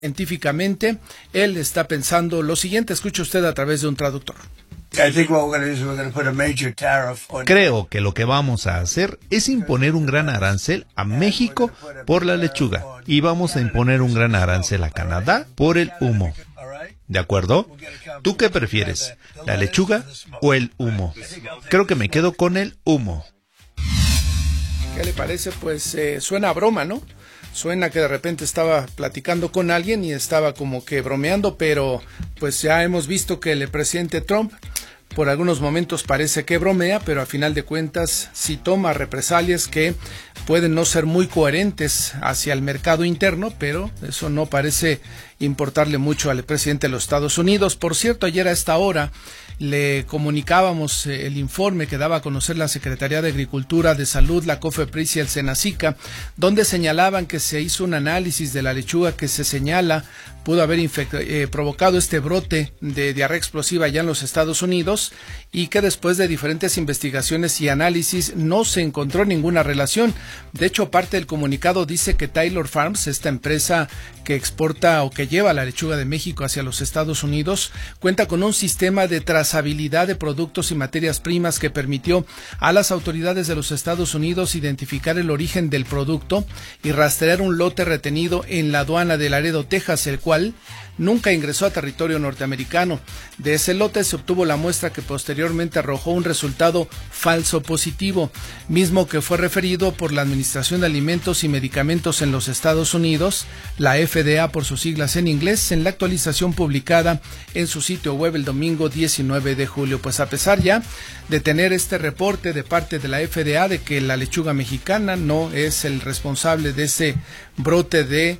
Científicamente, él está pensando lo siguiente. Escuche usted a través de un traductor. Creo que lo que vamos a hacer es imponer un gran arancel a México por la lechuga y vamos a imponer un gran arancel a Canadá por el humo. ¿De acuerdo? ¿Tú qué prefieres, la lechuga o el humo? Creo que me quedo con el humo. ¿Qué le parece? Pues suena a broma, ¿no? Suena que de repente estaba platicando con alguien y estaba como que bromeando, pero pues ya hemos visto que el presidente Trump por algunos momentos parece que bromea, pero a final de cuentas sí toma represalias que pueden no ser muy coherentes hacia el mercado interno, pero eso no parece importarle mucho al presidente de los Estados Unidos. Por cierto, ayer a esta hora le comunicábamos el informe que daba a conocer la Secretaría de Agricultura, de Salud, la COFEPRIS y el SENACICA, donde señalaban que se hizo un análisis de la lechuga que se señala pudo haber provocado este brote de diarrea explosiva allá en los Estados Unidos, y que después de diferentes investigaciones y análisis no se encontró ninguna relación. De hecho, parte del comunicado dice que Taylor Farms, esta empresa que exporta o que lleva la lechuga de México hacia los Estados Unidos, cuenta con un sistema de trazabilidad de productos y materias primas que permitió a las autoridades de los Estados Unidos identificar el origen del producto y rastrear un lote retenido en la aduana de Laredo, Texas, el cual nunca ingresó a territorio norteamericano. De ese lote se obtuvo la muestra que posteriormente arrojó un resultado falso positivo, mismo que fue referido por la Administración de Alimentos y Medicamentos en los Estados Unidos, la FDA por sus siglas en inglés, en la actualización publicada en su sitio web el domingo 19 de julio. Pues a pesar ya de tener este reporte de parte de la FDA de que la lechuga mexicana no es el responsable de ese brote de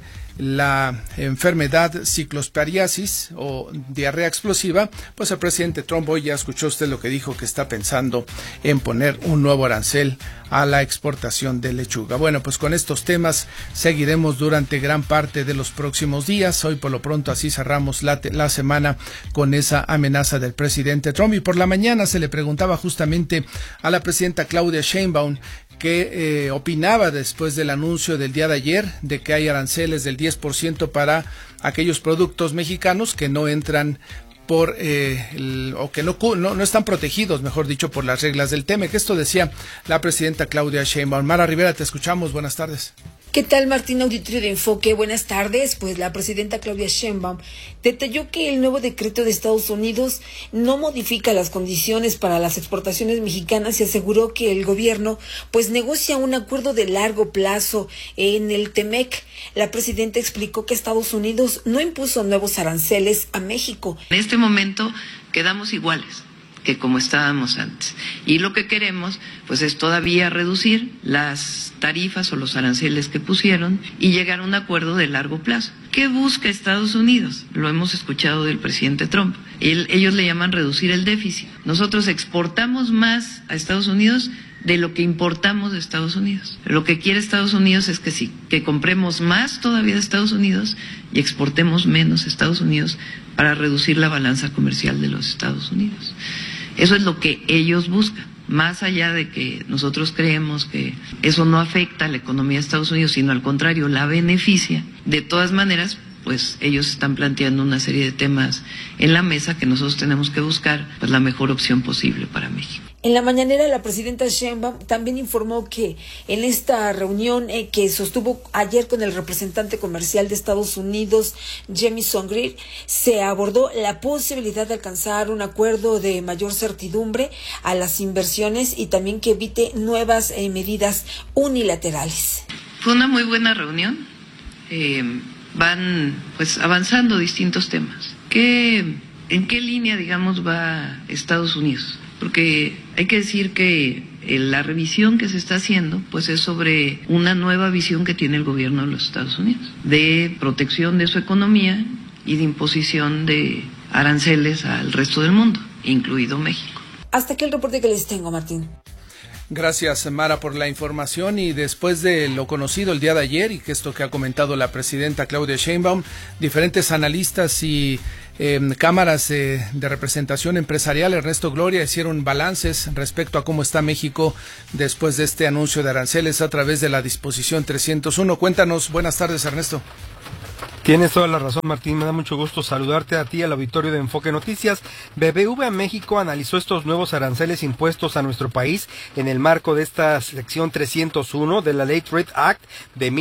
la enfermedad ciclosporiasis o diarrea explosiva, pues el presidente Trump, hoy ya escuchó usted lo que dijo, que está pensando en poner un nuevo arancel a la exportación de lechuga. Bueno, pues con estos temas seguiremos durante gran parte de los próximos días. Hoy por lo pronto así cerramos la semana con esa amenaza del presidente Trump, y por la mañana se le preguntaba justamente a la presidenta Claudia Sheinbaum qué opinaba después del anuncio del día de ayer de que hay aranceles del 10% para aquellos productos mexicanos que no entran por o que no están protegidos, mejor dicho, por las reglas del TEMEC. Esto decía la presidenta Claudia Sheinbaum. Mara Rivera, te escuchamos. Buenas tardes. ¿Qué tal, Martín, auditorio de Enfoque? Buenas tardes. Pues la presidenta Claudia Sheinbaum detalló que el nuevo decreto de Estados Unidos no modifica las condiciones para las exportaciones mexicanas y aseguró que el gobierno pues negocia un acuerdo de largo plazo en el TEMEC. La presidenta explicó que Estados Unidos no impuso nuevos aranceles a México. En este momento quedamos iguales que como estábamos antes. Y lo que queremos, pues, es todavía reducir las tarifas o los aranceles que pusieron y llegar a un acuerdo de largo plazo. ¿Qué busca Estados Unidos? Lo hemos escuchado del presidente Trump. Ellos le llaman reducir el déficit. Nosotros exportamos más a Estados Unidos de lo que importamos de Estados Unidos. Lo que quiere Estados Unidos es que sí, que compremos más todavía de Estados Unidos y exportemos menos a Estados Unidos para reducir la balanza comercial de los Estados Unidos. Eso es lo que ellos buscan, más allá de que nosotros creemos que eso no afecta a la economía de Estados Unidos, sino al contrario, la beneficia. De todas maneras, pues ellos están planteando una serie de temas en la mesa que nosotros tenemos que buscar pues la mejor opción posible para México. En la mañanera, la presidenta Sheinbaum también informó que en esta reunión que sostuvo ayer con el representante comercial de Estados Unidos, Jamieson Greer, se abordó la posibilidad de alcanzar un acuerdo de mayor certidumbre a las inversiones y también que evite nuevas medidas unilaterales. Fue una muy buena reunión. Van pues avanzando distintos temas. ¿En qué línea, digamos, va Estados Unidos? Porque hay que decir que la revisión que se está haciendo pues es sobre una nueva visión que tiene el gobierno de los Estados Unidos, de protección de su economía y de imposición de aranceles al resto del mundo, incluido México. Hasta aquí el reporte que les tengo, Martín. Gracias, Mara, por la información. Y después de lo conocido el día de ayer y que esto que ha comentado la presidenta Claudia Sheinbaum, diferentes analistas y cámaras de representación empresarial, Ernesto Gloria, hicieron balances respecto a cómo está México después de este anuncio de aranceles a través de la disposición 301. Cuéntanos. Buenas tardes, Ernesto. Tienes toda la razón, Martín. Me da mucho gusto saludarte a ti, al auditorio de Enfoque Noticias. BBVA México analizó estos nuevos aranceles impuestos a nuestro país en el marco de esta sección 301 de la Ley Trade Act de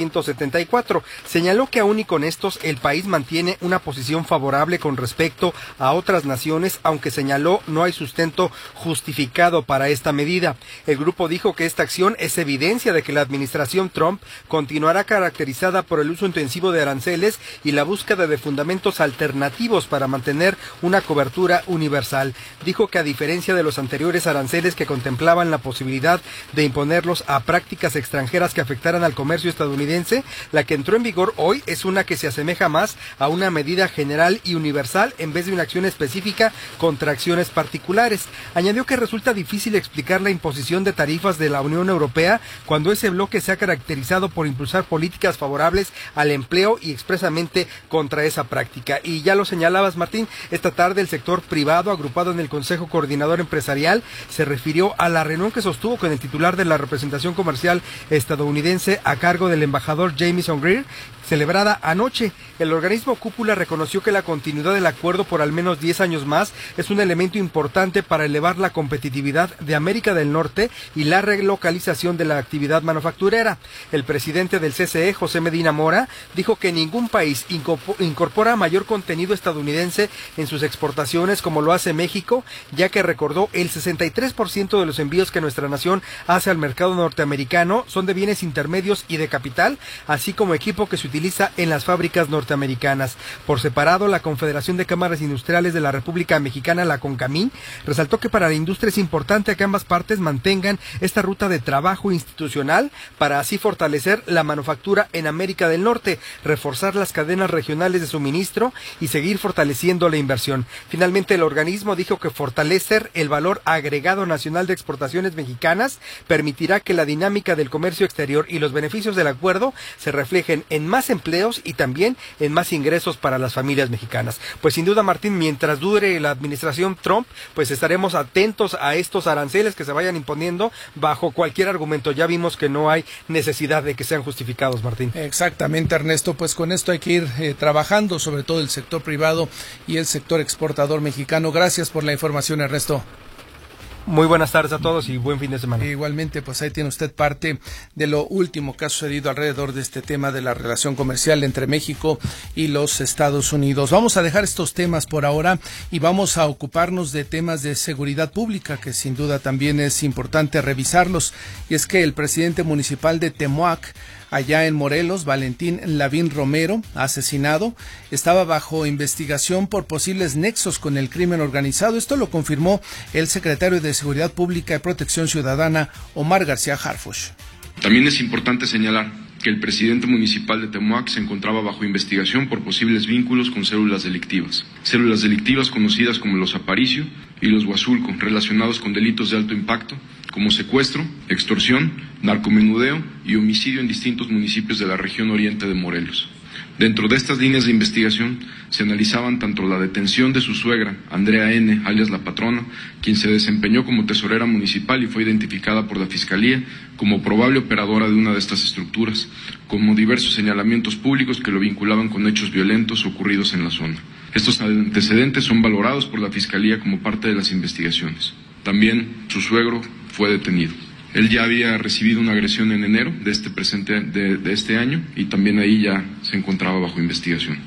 1974. Señaló que aún y con estos, el país mantiene una posición favorable con respecto a otras naciones, aunque señaló no hay sustento justificado para esta medida. El grupo dijo que esta acción es evidencia de que la administración Trump continuará caracterizada por el uso intensivo de aranceles y la búsqueda de fundamentos alternativos para mantener una cobertura universal. Dijo que a diferencia de los anteriores aranceles que contemplaban la posibilidad de imponerlos a prácticas extranjeras que afectaran al comercio estadounidense, la que entró en vigor hoy es una que se asemeja más a una medida general y universal en vez de una acción específica contra acciones particulares. Añadió que resulta difícil explicar la imposición de tarifas de la Unión Europea cuando ese bloque se ha caracterizado por impulsar políticas favorables al empleo y expresamente contra esa práctica. Y ya lo señalabas, Martín, esta tarde el sector privado, agrupado en el Consejo Coordinador Empresarial, se refirió a la reunión que sostuvo con el titular de la representación comercial estadounidense a cargo del embajador Jamieson Greer, celebrada anoche. El organismo cúpula reconoció que la continuidad del acuerdo por al menos 10 años más es un elemento importante para elevar la competitividad de América del Norte y la relocalización de la actividad manufacturera. El presidente del CCE, José Medina Mora, dijo que ningún país incorpora mayor contenido estadounidense en sus exportaciones como lo hace México, ya que recordó el 63% de los envíos que nuestra nación hace al mercado norteamericano son de bienes intermedios y de capital, así como equipo que se utiliza en las fábricas norteamericanas. Por separado, la Confederación de Cámaras Industriales de la República Mexicana, la CONCAMIN, resaltó que para la industria es importante que ambas partes mantengan esta ruta de trabajo institucional para así fortalecer la manufactura en América del Norte, reforzar las cadenas regionales de suministro y seguir fortaleciendo la inversión. Finalmente, el organismo dijo que fortalecer el valor agregado nacional de exportaciones mexicanas permitirá que la dinámica del comercio exterior y los beneficios del acuerdo se reflejen en más empleos y también en más ingresos para las familias mexicanas. Pues sin duda, Martín, mientras dure la administración Trump, pues estaremos atentos a estos aranceles que se vayan imponiendo bajo cualquier argumento. Ya vimos que no hay necesidad de que sean justificados, Martín. Exactamente, Ernesto, pues con esto hay que ir trabajando, sobre todo el sector privado y el sector exportador mexicano. Gracias por la información, Ernesto. Muy buenas tardes a todos y buen fin de semana. Igualmente, pues ahí tiene usted parte de lo último que ha sucedido alrededor de este tema de la relación comercial entre México y los Estados Unidos. Vamos a dejar estos temas por ahora y vamos a ocuparnos de temas de seguridad pública, que sin duda también es importante revisarlos. Y es que el presidente municipal de Temoac, allá en Morelos, Valentín Lavín Romero, asesinado, estaba bajo investigación por posibles nexos con el crimen organizado. Esto lo confirmó el secretario de Seguridad Pública y Protección Ciudadana, Omar García Harfuch. También es importante señalar que el presidente municipal de Temoac se encontraba bajo investigación por posibles vínculos con células delictivas conocidas como los Aparicio y los Huazulco, relacionados con delitos de alto impacto como secuestro, extorsión, narcomenudeo y homicidio en distintos municipios de la región oriente de Morelos. Dentro de estas líneas de investigación se analizaban tanto la detención de su suegra, Andrea N., alias La Patrona, quien se desempeñó como tesorera municipal y fue identificada por la Fiscalía como probable operadora de una de estas estructuras, como diversos señalamientos públicos que lo vinculaban con hechos violentos ocurridos en la zona. Estos antecedentes son valorados por la Fiscalía como parte de las investigaciones. También su suegro fue detenido. Él ya había recibido una agresión en enero de este año y también ahí ya se encontraba bajo investigación.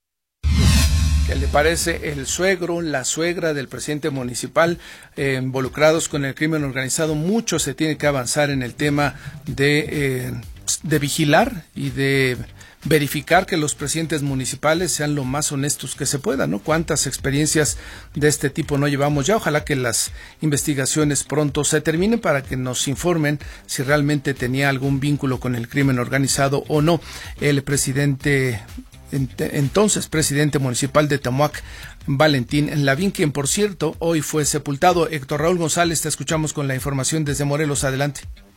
¿Qué le parece el suegro, la suegra del presidente municipal involucrados con el crimen organizado? Mucho se tiene que avanzar en el tema de vigilar y de verificar que los presidentes municipales sean lo más honestos que se pueda, ¿no? ¿Cuántas experiencias de este tipo no llevamos ya? Ojalá que las investigaciones pronto se terminen para que nos informen si realmente tenía algún vínculo con el crimen organizado o no. El presidente, entonces presidente municipal de Temoac, Valentín Lavín, quien por cierto hoy fue sepultado. Héctor Raúl González, te escuchamos con la información desde Morelos. Adelante.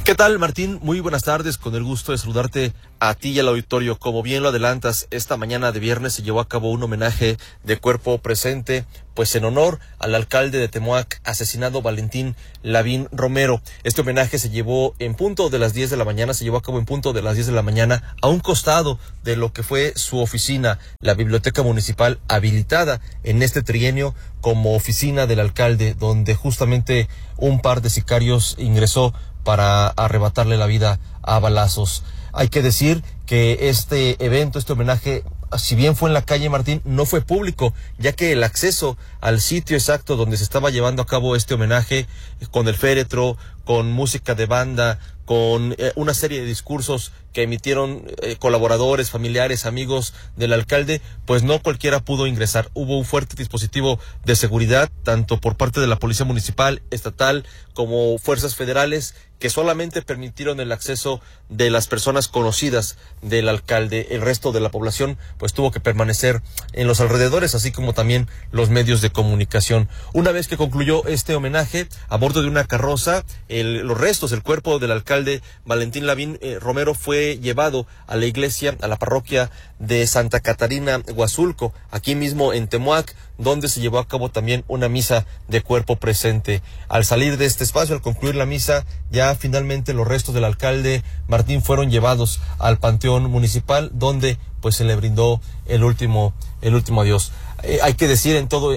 ¿Qué tal, Martín? Muy buenas tardes, con el gusto de saludarte a ti y al auditorio. Como bien lo adelantas, esta mañana de viernes se llevó a cabo un homenaje de cuerpo presente, pues en honor al alcalde de Temoac, asesinado Valentín Lavín Romero. Este homenaje se llevó en punto de las 10 de la mañana, se llevó a cabo en punto de las 10 de la mañana, a un costado de lo que fue su oficina, la biblioteca municipal, habilitada en este trienio como oficina del alcalde, donde justamente un par de sicarios ingresó para arrebatarle la vida a balazos. Hay que decir que este evento, este homenaje, si bien fue en la calle Martín, no fue público, ya que el acceso al sitio exacto donde se estaba llevando a cabo este homenaje, con el féretro, con música de banda, con una serie de discursos que emitieron colaboradores, familiares, amigos del alcalde, pues no cualquiera pudo ingresar. Hubo un fuerte dispositivo de seguridad, tanto por parte de la Policía Municipal, Estatal, como fuerzas federales, que solamente permitieron el acceso de las personas conocidas del alcalde. El resto de la población pues tuvo que permanecer en los alrededores, así como también los medios de comunicación. Una vez que concluyó este homenaje, a bordo de una carroza, los restos, el cuerpo del alcalde Valentín Lavín Romero fue llevado a la iglesia, a la parroquia de Santa Catarina Huazulco, aquí mismo en Temoac, donde se llevó a cabo también una misa de cuerpo presente. Al salir de este espacio, al concluir la misa, ya finalmente los restos del alcalde Martín fueron llevados al Panteón Municipal, donde pues se le brindó el último adiós. Hay que decir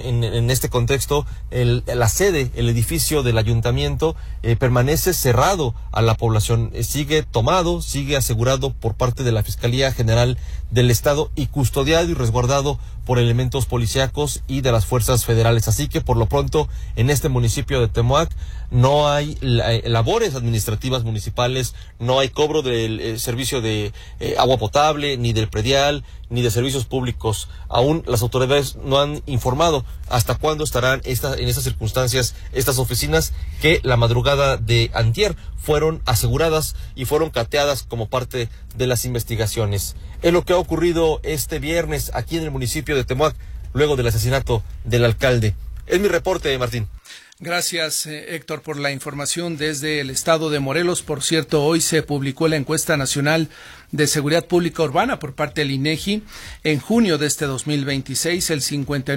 en este contexto, la sede, el edificio del ayuntamiento permanece cerrado a la población, sigue tomado, sigue asegurado por parte de la Fiscalía General del Estado y custodiado y resguardado por elementos policíacos y de las fuerzas federales. Así que por lo pronto en este municipio de Temoac no hay labores administrativas municipales, no hay cobro del servicio de agua potable, ni del predial, ni de servicios públicos. Aún las autoridades no han informado hasta cuándo estarán en estas circunstancias estas oficinas que la madrugada de antier fueron aseguradas y fueron cateadas como parte de las investigaciones. Es lo que ha ocurrido este viernes aquí en el municipio de Temoac, luego del asesinato del alcalde. Es mi reporte, Martín. Gracias, Héctor, por la información desde el estado de Morelos. Por cierto, hoy se publicó la encuesta nacional de seguridad pública urbana por parte del INEGI. En junio de este 2026, el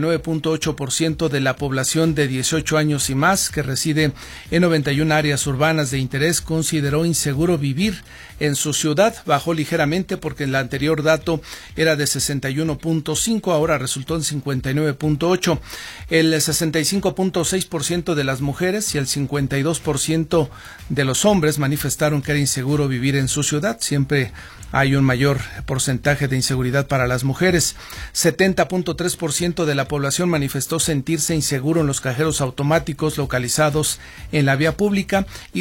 59.8% de la población de 18 años y más que reside en 91 áreas urbanas de interés consideró inseguro vivir en su ciudad. Bajó ligeramente porque el anterior dato era de 61.5, ahora resultó en 59.8. El 65.6% de las mujeres y el 52% de los hombres manifestaron que era inseguro vivir en su ciudad. Siempre hay un mayor porcentaje de inseguridad para las mujeres. 70.3% de la población manifestó sentirse inseguro en los cajeros automáticos localizados en la vía pública y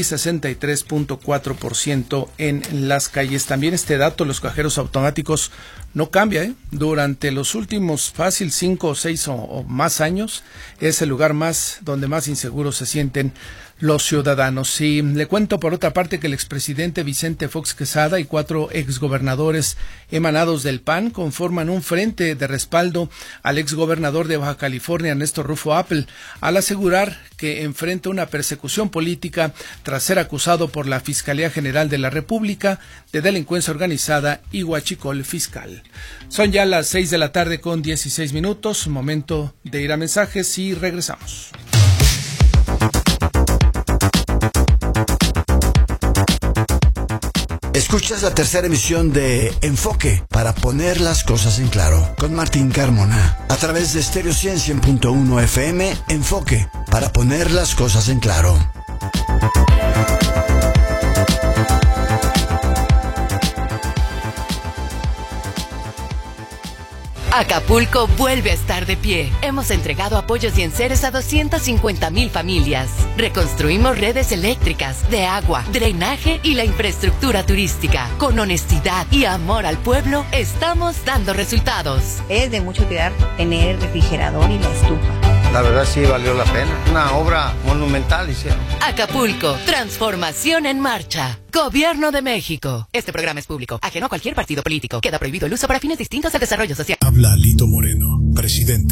63.4% en las calles. También este dato, los cajeros automáticos, no cambia, Durante los últimos 5 o 6 o más años es el lugar donde más inseguros se sienten los ciudadanos. Y le cuento por otra parte que el expresidente Vicente Fox Quesada y 4 exgobernadores emanados del PAN conforman un frente de respaldo al exgobernador de Baja California, Ernesto Rufo Apple, al asegurar que enfrenta una persecución política tras ser acusado por la Fiscalía General de la República de delincuencia organizada y huachicol fiscal. Son ya las 6 de la tarde con 16 minutos, momento de ir a mensajes y regresamos. Escuchas la tercera emisión de Enfoque para poner las cosas en claro con Martín Carmona a través de Stereo 100.1 FM. Enfoque para poner las cosas en claro. Acapulco vuelve a estar de pie. Hemos entregado apoyos y enseres a 250,000 familias. Reconstruimos redes eléctricas, de agua, drenaje y la infraestructura turística. Con honestidad y amor al pueblo, estamos dando resultados. Es de mucho cuidar tener el refrigerador y la estufa. La verdad sí valió la pena. Una obra monumental hicieron. Acapulco, transformación en marcha. Gobierno de México. Este programa es público, ajeno a cualquier partido político. Queda prohibido el uso para fines distintos al desarrollo social. Habla Lito Moreno, presidente.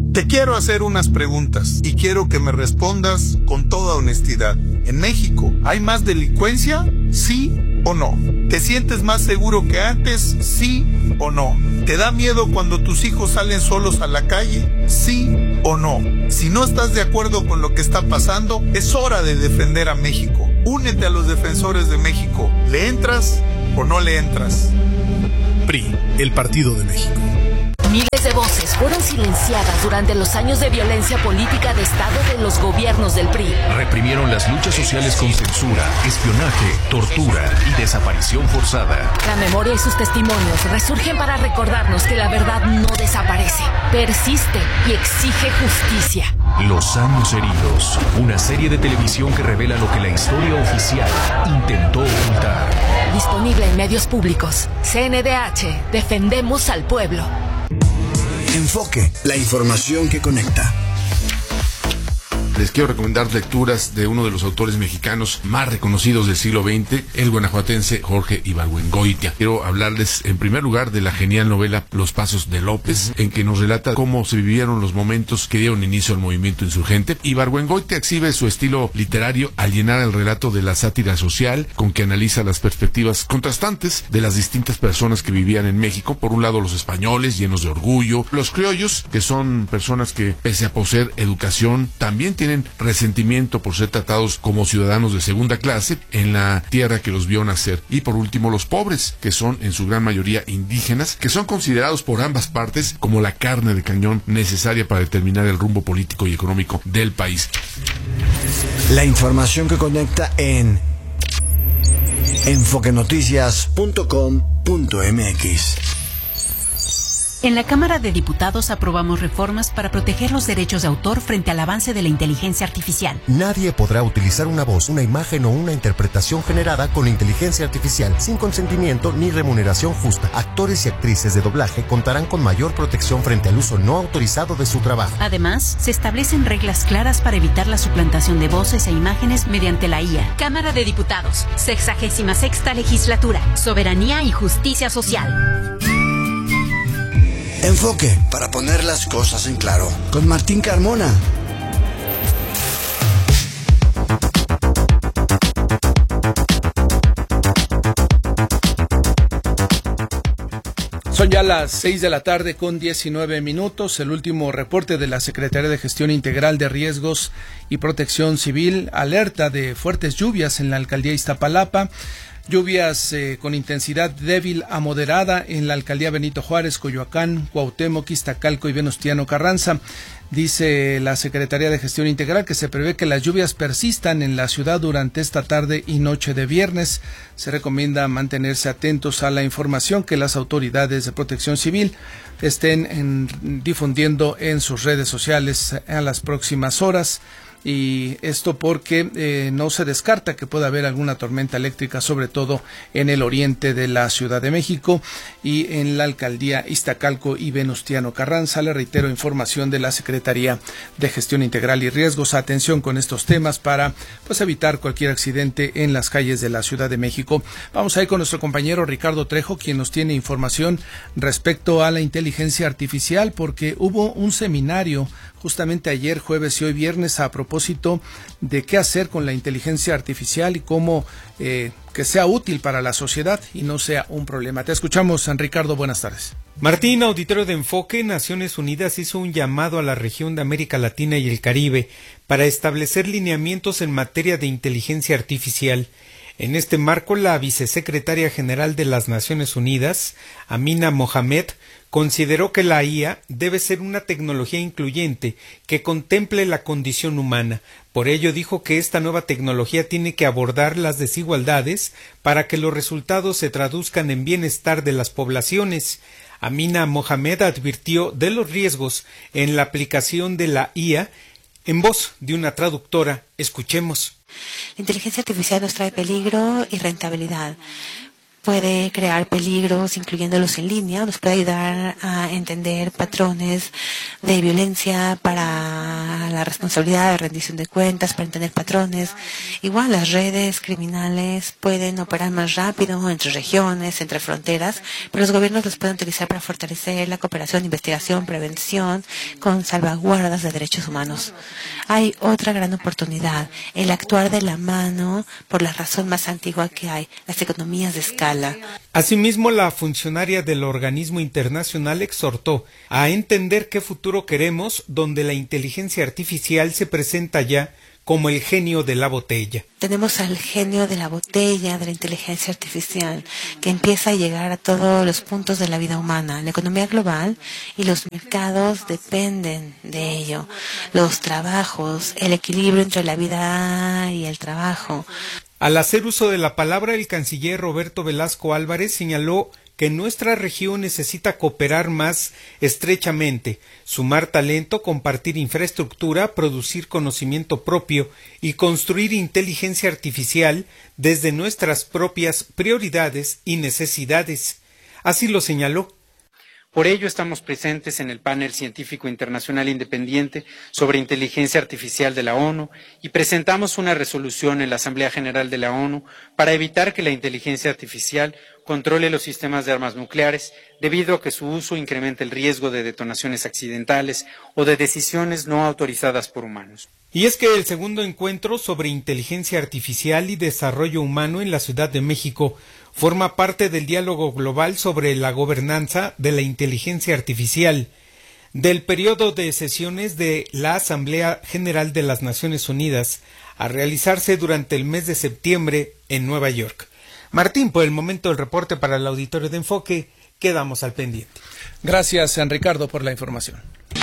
Te quiero hacer unas preguntas y quiero que me respondas con toda honestidad. ¿En México hay más delincuencia? ¿Sí o no? ¿Te sientes más seguro que antes? ¿Sí o no? ¿Te da miedo cuando tus hijos salen solos a la calle? ¿Sí o no? Si no estás de acuerdo con lo que está pasando, es hora de defender a México. Únete a los defensores de México. ¿Le entras o no le entras? PRI, el Partido de México. Miles de voces fueron silenciadas durante los años de violencia política de Estado de los gobiernos del PRI. Reprimieron las luchas sociales con censura, espionaje, tortura y desaparición forzada. La memoria y sus testimonios resurgen para recordarnos que la verdad no desaparece, persiste y exige justicia. Los años heridos, una serie de televisión que revela lo que la historia oficial intentó ocultar. Disponible en medios públicos. CNDH, defendemos al pueblo. Enfoque, la información que conecta. Les quiero recomendar lecturas de uno de los autores mexicanos más reconocidos del siglo XX, el guanajuatense Jorge Ibargüengoitia. Quiero hablarles en primer lugar de la genial novela Los Pasos de López, en que nos relata cómo se vivieron los momentos que dieron inicio al movimiento insurgente. Ibargüengoitia exhibe su estilo literario al llenar el relato de la sátira social, con que analiza las perspectivas contrastantes de las distintas personas que vivían en México. Por un lado, los españoles, llenos de orgullo; los criollos, que son personas que, pese a poseer educación, también tienen resentimiento por ser tratados como ciudadanos de segunda clase en la tierra que los vio nacer; y por último, los pobres, que son en su gran mayoría indígenas, que son considerados por ambas partes como la carne de cañón necesaria para determinar el rumbo político y económico del país. La información que conecta en enfoquenoticias.com.mx. En la Cámara de Diputados aprobamos reformas para proteger los derechos de autor frente al avance de la inteligencia artificial. Nadie podrá utilizar una voz, una imagen o una interpretación generada con inteligencia artificial sin consentimiento ni remuneración justa. Actores y actrices de doblaje contarán con mayor protección frente al uso no autorizado de su trabajo. Además, se establecen reglas claras para evitar la suplantación de voces e imágenes mediante la IA. Cámara de Diputados, 66ª Legislatura, Soberanía y Justicia Social. Enfoque, para poner las cosas en claro, con Martín Carmona. Son ya las 6 de la tarde con 19 minutos. El último reporte de la Secretaría de Gestión Integral de Riesgos y Protección Civil alerta de fuertes lluvias en la alcaldía Iztapalapa. Lluvias con intensidad débil a moderada en la alcaldía Benito Juárez, Coyoacán, Cuauhtémoc, Iztacalco y Venustiano Carranza. Dice la Secretaría de Gestión Integral que se prevé que las lluvias persistan en la ciudad durante esta tarde y noche de viernes. Se recomienda mantenerse atentos a la información que las autoridades de protección civil estén difundiendo en sus redes sociales en las próximas horas. Y esto porque no se descarta que pueda haber alguna tormenta eléctrica, sobre todo en el oriente de la Ciudad de México y en la alcaldía Iztacalco y Venustiano Carranza. Le reitero, información de la Secretaría de Gestión Integral y Riesgos. Atención con estos temas para evitar cualquier accidente en las calles de la Ciudad de México. Vamos a ir con nuestro compañero Ricardo Trejo, quien nos tiene información respecto a la inteligencia artificial, porque hubo un seminario justamente ayer, jueves y hoy viernes, a propósito de qué hacer con la inteligencia artificial y cómo que sea útil para la sociedad y no sea un problema. Te escuchamos, San Ricardo, buenas tardes. Martín, auditorio de Enfoque, Naciones Unidas hizo un llamado a la región de América Latina y el Caribe para establecer lineamientos en materia de inteligencia artificial. En este marco, la vicesecretaria general de las Naciones Unidas, Amina Mohamed, consideró que la IA debe ser una tecnología incluyente que contemple la condición humana. Por ello dijo que esta nueva tecnología tiene que abordar las desigualdades para que los resultados se traduzcan en bienestar de las poblaciones. Amina Mohamed advirtió de los riesgos en la aplicación de la IA en voz de una traductora. Escuchemos. La inteligencia artificial nos trae peligro y rentabilidad. Puede crear peligros, incluyéndolos en línea, nos puede ayudar a entender patrones de violencia para para la responsabilidad de rendición de cuentas, para entender patrones. Igual las redes criminales pueden operar más rápido entre regiones, entre fronteras, pero los gobiernos los pueden utilizar para fortalecer la cooperación, investigación, prevención, con salvaguardas de derechos humanos. Hay otra gran oportunidad, el actuar de la mano por la razón más antigua que hay, las economías de escala. Asimismo, la funcionaria del organismo internacional exhortó a entender qué futuro queremos, donde la inteligencia artificial se presenta ya como el genio de la botella. Tenemos al genio de la botella de la inteligencia artificial que empieza a llegar a todos los puntos de la vida humana. La economía global y los mercados dependen de ello. Los trabajos, el equilibrio entre la vida y el trabajo. Al hacer uso de la palabra, el canciller Roberto Velasco Álvarez señaló que nuestra región necesita cooperar más estrechamente, sumar talento, compartir infraestructura, producir conocimiento propio y construir inteligencia artificial desde nuestras propias prioridades y necesidades. Así lo señaló. Por ello estamos presentes en el panel científico internacional independiente sobre inteligencia artificial de la ONU y presentamos una resolución en la Asamblea General de la ONU para evitar que la inteligencia artificial controle los sistemas de armas nucleares debido a que su uso incrementa el riesgo de detonaciones accidentales o de decisiones no autorizadas por humanos. Y es que el segundo encuentro sobre inteligencia artificial y desarrollo humano en la Ciudad de México forma parte del diálogo global sobre la gobernanza de la inteligencia artificial del periodo de sesiones de la Asamblea General de las Naciones Unidas a realizarse durante el mes de septiembre en Nueva York. Martín, por el momento el reporte para el auditorio de Enfoque, quedamos al pendiente. Gracias, San Ricardo, por la información.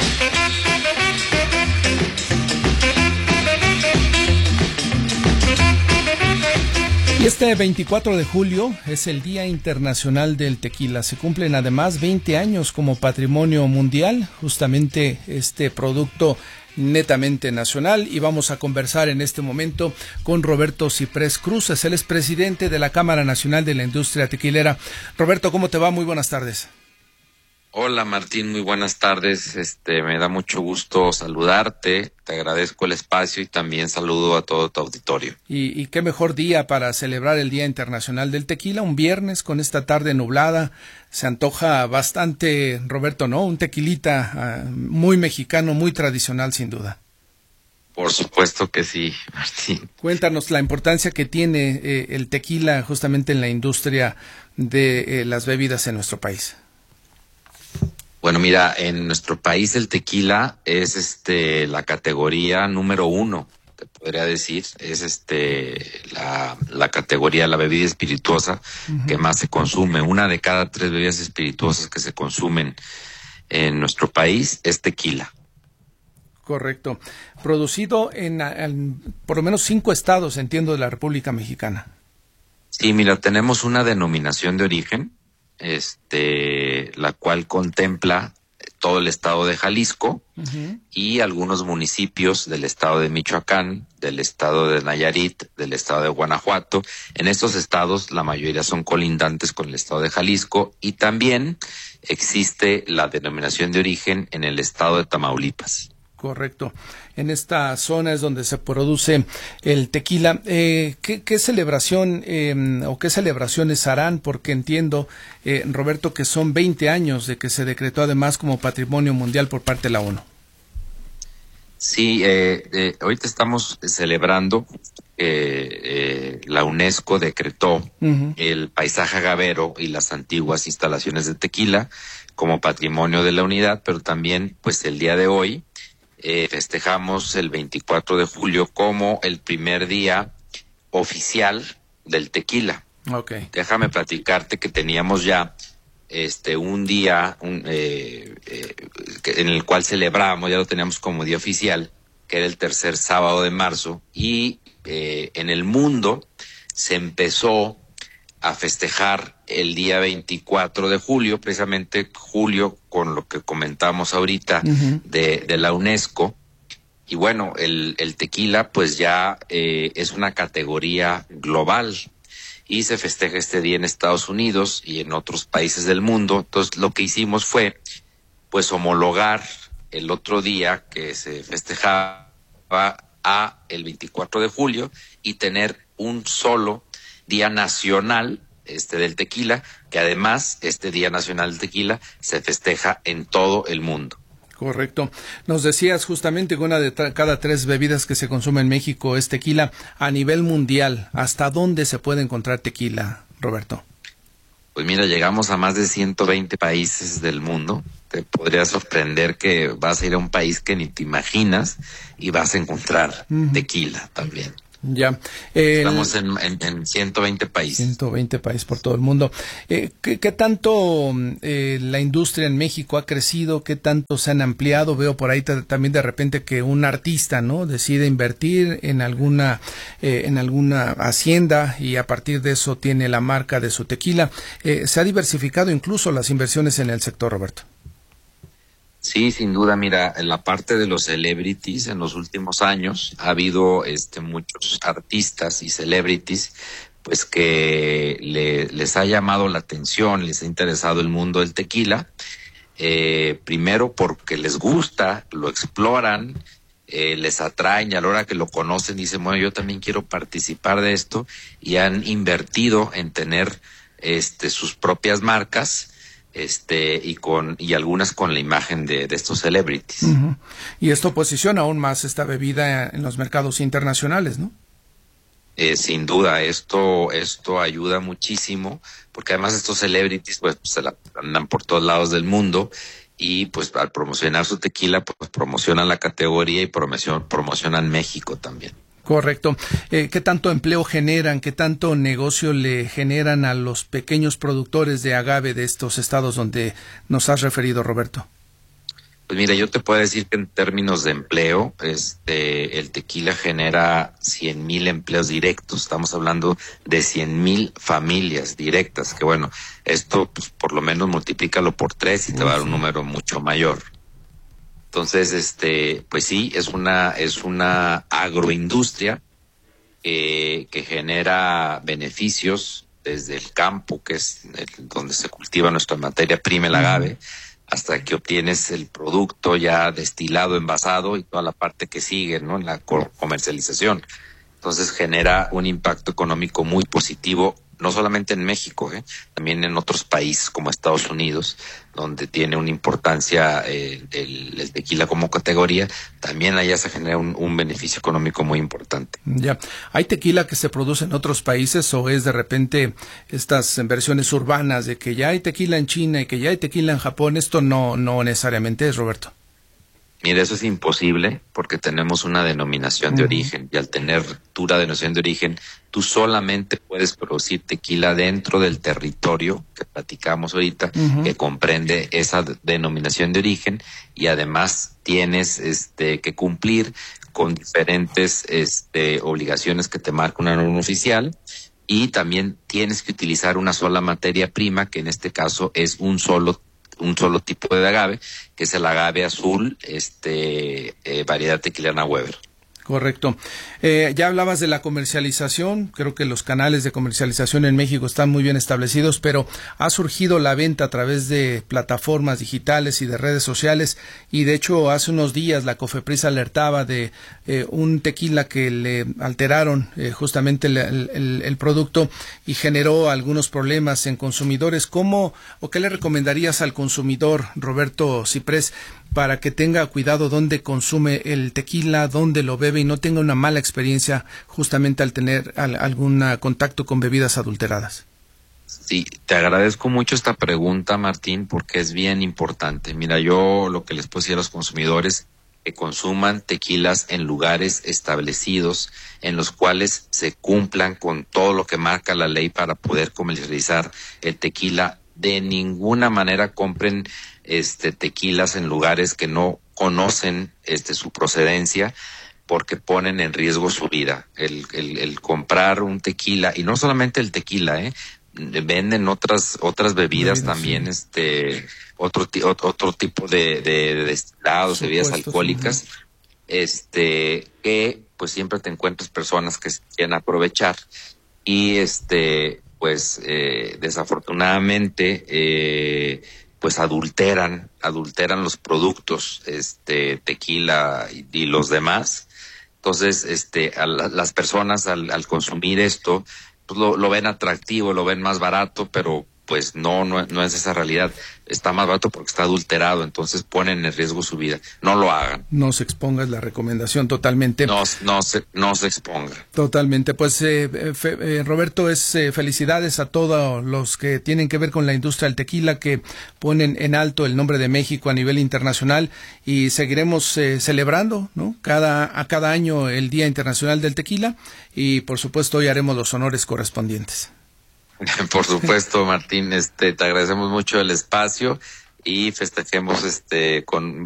Y este 24 de julio es el Día Internacional del Tequila. Se cumplen además 20 años como patrimonio mundial, justamente este producto netamente nacional, y vamos a conversar en este momento con Roberto Ciprés Cruz, él es presidente de la Cámara Nacional de la Industria Tequilera. Roberto, ¿cómo te va? Muy buenas tardes. Hola Martín, muy buenas tardes. Me da mucho gusto saludarte, te agradezco el espacio y también saludo a todo tu auditorio. Y qué mejor día para celebrar el Día Internacional del Tequila, un viernes con esta tarde nublada. Se antoja bastante, Roberto, ¿no? Un tequilita muy mexicano, muy tradicional sin duda. Por supuesto que sí, Martín. Cuéntanos la importancia que tiene el tequila justamente en la industria de las bebidas en nuestro país. Bueno, mira, en nuestro país el tequila es la categoría número 1, te podría decir, es la categoría de la bebida espirituosa que más se consume. 1 de cada 3 bebidas espirituosas que se consumen en nuestro país es tequila. Correcto. Producido en por lo menos 5 estados, entiendo, de la República Mexicana. Sí, mira, tenemos una denominación de origen, la cual contempla todo el estado de Jalisco y algunos municipios del estado de Michoacán, del estado de Nayarit, del estado de Guanajuato. En estos estados la mayoría son colindantes con el estado de Jalisco y también existe la denominación de origen en el estado de Tamaulipas. Correcto. En esta zona es donde se produce el tequila. ¿Qué celebración o qué celebraciones harán? Porque entiendo, Roberto, que son 20 años de que se decretó además como Patrimonio Mundial por parte de la ONU. Sí, ahorita estamos celebrando la UNESCO decretó el paisaje agavero y las antiguas instalaciones de tequila como Patrimonio de la Unidad, pero también pues el día de hoy festejamos el 24 de julio como el primer día oficial del tequila. Okay. Déjame platicarte que teníamos ya un día en el cual celebrábamos, ya lo teníamos como día oficial, que era el tercer sábado de marzo, y en el mundo se empezó a festejar el día 24 de julio, precisamente julio, con lo que comentamos ahorita de la UNESCO. Y bueno, el tequila pues ya es una categoría global y se festeja este día en Estados Unidos y en otros países del mundo. Entonces lo que hicimos fue pues homologar el otro día que se festejaba a el 24 de julio y tener un solo día nacional del tequila, que además este Día Nacional del Tequila se festeja en todo el mundo. Correcto. Nos decías justamente que una de cada 3 bebidas que se consume en México es tequila. A nivel mundial, ¿hasta dónde se puede encontrar tequila, Roberto? Pues mira, llegamos a más de 120 países del mundo. Te podría sorprender que vas a ir a un país que ni te imaginas y vas a encontrar tequila también. Ya. Estamos en 120 países. 120 países por todo el mundo. ¿Qué tanto la industria en México ha crecido? ¿Qué tanto se han ampliado? Veo por ahí también de repente que un artista, ¿no?, decide invertir en alguna hacienda y a partir de eso tiene la marca de su tequila. ¿Se ha diversificado incluso las inversiones en el sector, Roberto? Sí, sin duda. Mira, en la parte de los celebrities, en los últimos años ha habido muchos artistas y celebrities pues que les ha llamado la atención, les ha interesado el mundo del tequila, primero porque les gusta, lo exploran, les atraen y a la hora que lo conocen dicen, bueno, yo también quiero participar de esto, y han invertido en tener sus propias marcas, y algunas con la imagen de estos celebrities. Uh-huh. Y esto posiciona aún más esta bebida en los mercados internacionales, ¿no? Sin duda, esto ayuda muchísimo, porque además estos celebrities pues se la andan por todos lados del mundo y pues al promocionar su tequila pues promocionan la categoría y promocionan México también. Correcto. ¿Qué tanto empleo generan, qué tanto negocio le generan a los pequeños productores de agave de estos estados donde nos has referido, Roberto? Pues mira, yo te puedo decir que en términos de empleo, el tequila genera 100,000 empleos directos. Estamos hablando de 100,000 familias directas, que bueno, esto pues, por lo menos multiplícalo por 3 y te va a dar un número mucho mayor. Entonces, pues sí, es una agroindustria que genera beneficios desde el campo, que es donde se cultiva nuestra materia prima, el agave, hasta que obtienes el producto ya destilado, envasado y toda la parte que sigue, ¿no?, en la comercialización. Entonces genera un impacto económico muy positivo, no solamente en México, también en otros países como Estados Unidos, donde tiene una importancia el tequila como categoría, también allá se genera un beneficio económico muy importante. Ya. ¿Hay tequila que se produce en otros países o es de repente estas versiones urbanas de que ya hay tequila en China y que ya hay tequila en Japón? Esto no necesariamente es, Roberto. Mira, eso es imposible porque tenemos una denominación de origen y al tener tu denominación de origen, tú solamente puedes producir tequila dentro del territorio que platicamos ahorita, que comprende esa denominación de origen, y además tienes que cumplir con diferentes obligaciones que te marca una norma oficial, y también tienes que utilizar una sola materia prima, que en este caso es un solo tipo de agave, que es el agave azul, variedad tequilana Weber. Correcto. Ya hablabas de la comercialización. Creo que los canales de comercialización en México están muy bien establecidos, pero ha surgido la venta a través de plataformas digitales y de redes sociales, y de hecho hace unos días la COFEPRIS alertaba de un tequila que le alteraron justamente el producto y generó algunos problemas en consumidores. ¿Cómo o qué le recomendarías al consumidor, Roberto Ciprés, para que tenga cuidado dónde consume el tequila, dónde lo bebe y no tenga una mala experiencia justamente al tener algún contacto con bebidas adulteradas? Sí, te agradezco mucho esta pregunta, Martín, porque es bien importante. Mira, yo lo que les puedo decir a los consumidores, que consuman tequilas en lugares establecidos, en los cuales se cumplan con todo lo que marca la ley para poder comercializar el tequila. De ninguna manera compren tequilas en lugares que no conocen su procedencia, porque ponen en riesgo su vida. El comprar un tequila, y no solamente el tequila, venden otras bebidas también, sí. otro tipo de destilados, bebidas alcohólicas, que pues siempre te encuentras personas que se quieren aprovechar, y pues desafortunadamente pues adulteran los productos, tequila y los demás. Entonces, las personas al consumir esto, pues lo ven atractivo, lo ven más barato, pero pues no es esa realidad. Está más barato porque está adulterado, entonces ponen en riesgo su vida. No lo hagan. No se exponga, es la recomendación totalmente. No se exponga. Totalmente. Pues Roberto, felicidades a todos los que tienen que ver con la industria del tequila, que ponen en alto el nombre de México a nivel internacional, y seguiremos celebrando, ¿no? A cada año el Día Internacional del Tequila, y por supuesto hoy haremos los honores correspondientes. Por supuesto, Martín, te agradecemos mucho el espacio y festejemos con